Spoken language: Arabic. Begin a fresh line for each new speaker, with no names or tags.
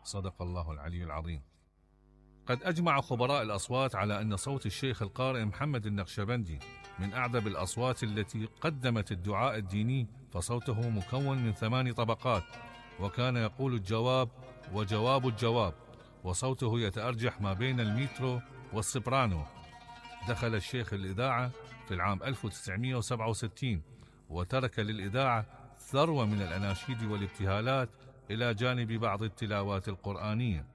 صدق الله العلي العظيم. قد أجمع خبراء الأصوات على أن صوت الشيخ القارئ محمد النقشبندي من أعذب الأصوات التي قدمت الدعاء الديني، فصوته مكون من 8 طبقات، وكان يقول الجواب وجواب الجواب، وصوته يتأرجح ما بين الميترو والسوبرانو. دخل الشيخ الإذاعة في العام 1967 وترك للإذاعة ثروة من الأناشيد والابتهالات إلى جانب بعض التلاوات القرآنية.